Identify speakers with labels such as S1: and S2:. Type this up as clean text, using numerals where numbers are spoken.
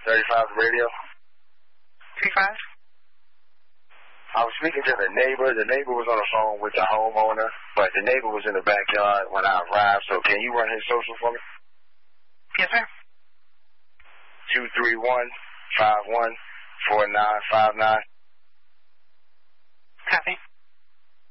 S1: 35 radio.
S2: 35?
S1: I was speaking to the neighbor. The neighbor was on the phone with the homeowner, but the neighbor was in the backyard when I arrived, so can you run his social for me?
S2: Yes, sir.
S1: 231-51-4959.
S2: Copy.